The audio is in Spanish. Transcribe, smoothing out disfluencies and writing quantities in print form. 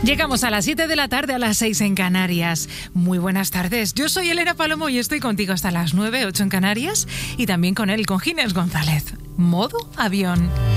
Llegamos a las 7 de la tarde, a las 6 en Canarias. Muy buenas tardes. Yo soy Elena Palomo y estoy contigo hasta las 9, 8 en Canarias. Y también con él, con Ginés González. Modo avión.